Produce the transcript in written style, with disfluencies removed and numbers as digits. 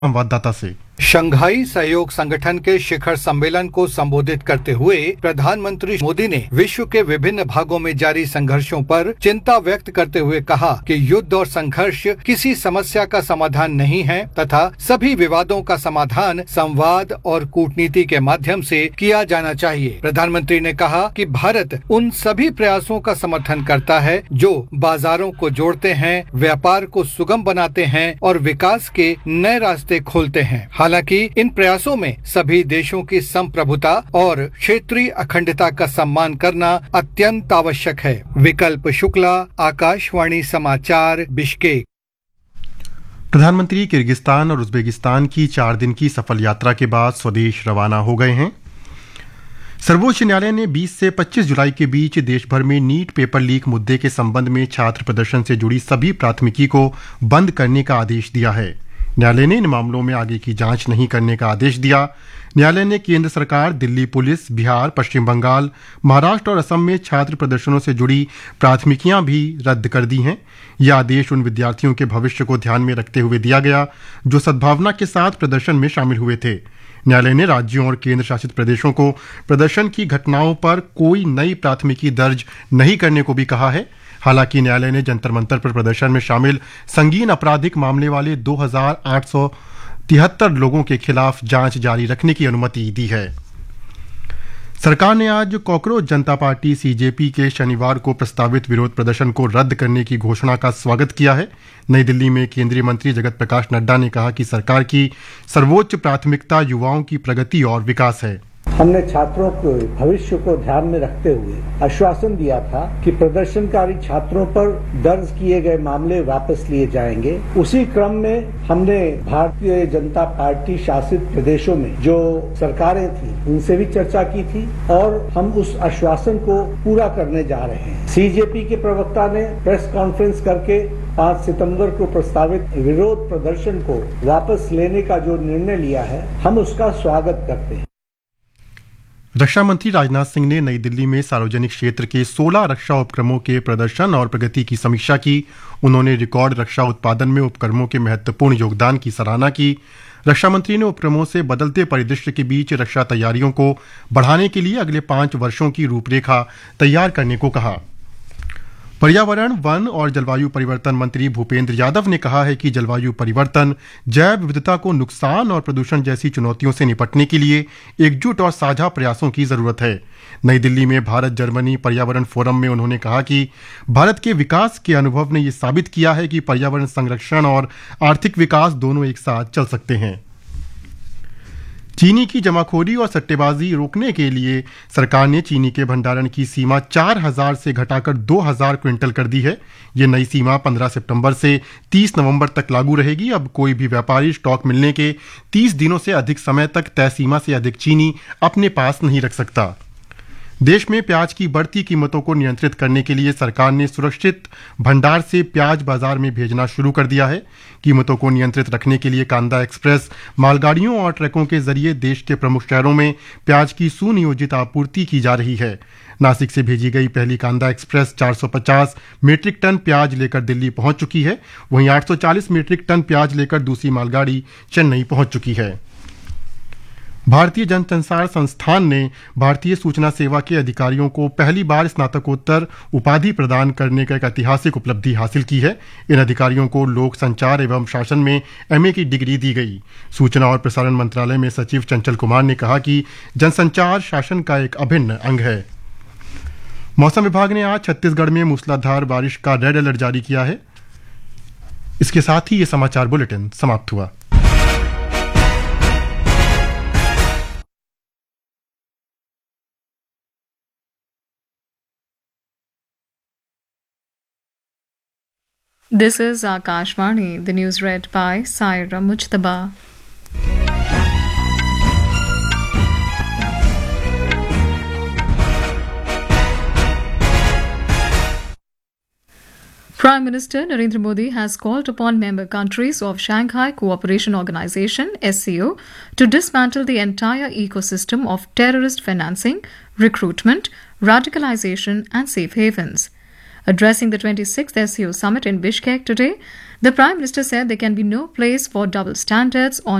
संवाददाता से। शंघाई सहयोग संगठन के शिखर सम्मेलन को संबोधित करते हुए प्रधानमंत्री मोदी ने विश्व के विभिन्न भागों में जारी संघर्षों पर चिंता व्यक्त करते हुए कहा कि युद्ध और संघर्ष किसी समस्या का समाधान नहीं है तथा सभी विवादों का समाधान संवाद और कूटनीति के माध्यम से किया जाना चाहिए। प्रधानमंत्री ने कहा कि भारत उन सभी प्रयासों का समर्थन करता है जो बाजारों को जोड़ते हैं, व्यापार को सुगम बनाते हैं और विकास के नए रास्ते खोलते हैं। हालांकि इन प्रयासों में सभी देशों की संप्रभुता और क्षेत्रीय अखंडता का सम्मान करना अत्यंत आवश्यक है। विकल्प शुक्ला, आकाशवाणी समाचार, बिश्केक। प्रधानमंत्री किर्गिस्तान और उज्बेकिस्तान की 4 दिन की सफल यात्रा के बाद स्वदेश रवाना हो गए हैं। सर्वोच्च न्यायालय ने 20 से 25 जुलाई के बीच देश भर में नीट पेपर लीक मुद्दे के संबंध में छात्र प्रदर्शन से जुड़ी सभी प्राथमिकी को बंद करने का आदेश दिया है। न्यायालय ने इन मामलों में आगे की जांच नहीं करने का आदेश दिया। न्यायालय ने केंद्र सरकार, दिल्ली पुलिस, बिहार, पश्चिम बंगाल, महाराष्ट्र और असम में छात्र प्रदर्शनों से जुड़ी प्राथमिकियां भी रद्द कर दी हैं। यह आदेश उन विद्यार्थियों के भविष्य को ध्यान में रखते हुए दिया गया जो सद्भावना के साथ प्रदर्शन में शामिल हुए थे। न्यायालय ने राज्यों और केंद्र शासित प्रदेशों को प्रदर्शन की घटनाओं पर कोई नई प्राथमिकी दर्ज नहीं करने को भी कहा है। हालांकि न्यायालय ने जंतर मंतर पर प्रदर्शन में शामिल संगीन आपराधिक मामले वाले 2873 लोगों के खिलाफ जांच जारी रखने की अनुमति दी है। सरकार ने आज कॉकरोच जनता पार्टी सीजेपी के शनिवार को प्रस्तावित विरोध प्रदर्शन को रद्द करने की घोषणा का स्वागत किया है। नई दिल्ली में केंद्रीय मंत्री जगत प्रकाश नड्डा ने कहा कि सरकार की सर्वोच्च प्राथमिकता युवाओं की प्रगति और विकास है। हमने छात्रों के भविष्य को ध्यान में रखते हुए आश्वासन दिया था कि प्रदर्शनकारी छात्रों पर दर्ज किए गए मामले वापस लिए जाएंगे। उसी क्रम में हमने भारतीय जनता पार्टी शासित प्रदेशों में जो सरकारें थी उनसे भी चर्चा की थी और हम उस आश्वासन को पूरा करने जा रहे हैं। सीजेपी के प्रवक्ता ने प्रेस कॉन्फ्रेंस करके 5 सितंबर को प्रस्तावित विरोध प्रदर्शन को वापस लेने का जो निर्णय लिया है, हम उसका स्वागत करते हैं। रक्षा मंत्री राजनाथ सिंह ने नई दिल्ली में सार्वजनिक क्षेत्र के 16 रक्षा उपक्रमों के प्रदर्शन और प्रगति की समीक्षा की। उन्होंने रिकॉर्ड रक्षा उत्पादन में उपक्रमों के महत्वपूर्ण योगदान की सराहना की। रक्षा मंत्री ने उपक्रमों से बदलते परिदृश्य के बीच रक्षा तैयारियों को बढ़ाने के लिए अगले 5 वर्षों की रूपरेखा तैयार करने को कहा। पर्यावरण, वन और जलवायु परिवर्तन मंत्री भूपेंद्र यादव ने कहा है कि जलवायु परिवर्तन, जैव विविधता को नुकसान और प्रदूषण जैसी चुनौतियों से निपटने के लिए एकजुट और साझा प्रयासों की जरूरत है। नई दिल्ली में भारत जर्मनी पर्यावरण फोरम में उन्होंने कहा कि भारत के विकास के अनुभव ने यह साबित किया है कि पर्यावरण संरक्षण और आर्थिक विकास दोनों एक साथ चल सकते हैं। चीनी की जमाखोरी और सट्टेबाजी रोकने के लिए सरकार ने चीनी के भंडारण की सीमा 4000 से घटाकर 2000 क्विंटल कर दी है। ये नई सीमा 15 सितंबर से 30 नवंबर तक लागू रहेगी। अब कोई भी व्यापारी स्टॉक मिलने के 30 दिनों से अधिक समय तक तय सीमा से अधिक चीनी अपने पास नहीं रख सकता। देश में प्याज की बढ़ती कीमतों को नियंत्रित करने के लिए सरकार ने सुरक्षित भंडार से प्याज बाजार में भेजना शुरू कर दिया है। कीमतों को नियंत्रित रखने के लिए कांदा एक्सप्रेस मालगाड़ियों और ट्रकों के जरिए देश के प्रमुख शहरों में प्याज की सुनियोजित आपूर्ति की जा रही है। नासिक से भेजी गई पहली कांदा एक्सप्रेस 450 मीट्रिक टन प्याज लेकर दिल्ली पहुंच चुकी है। वहीं 840 मीट्रिक टन प्याज लेकर दूसरी मालगाड़ी चेन्नई पहुंच चुकी है। भारतीय जनसंचार संस्थान ने भारतीय सूचना सेवा के अधिकारियों को पहली बार स्नातकोत्तर उपाधि प्रदान करने का एक ऐतिहासिक उपलब्धि हासिल की है। इन अधिकारियों को लोक संचार एवं शासन में एमए की डिग्री दी गई। सूचना और प्रसारण मंत्रालय में सचिव चंचल कुमार ने कहा कि जनसंचार शासन का एक अभिन्न अंग है। मौसम विभाग ने आज छत्तीसगढ़ में मूसलाधार बारिश का रेड अलर्ट जारी किया है। इसके साथ ही ये समाचार बुलेटिन समाप्त हुआ। This is Akashvani, the news read by Saira Mujtaba. Prime Minister Narendra Modi has called upon member countries of Shanghai Cooperation Organization (SCO) to dismantle the entire ecosystem of terrorist financing, recruitment, radicalization and safe havens. Addressing the 26th SCO summit in Bishkek today, the Prime Minister said there can be no place for double standards on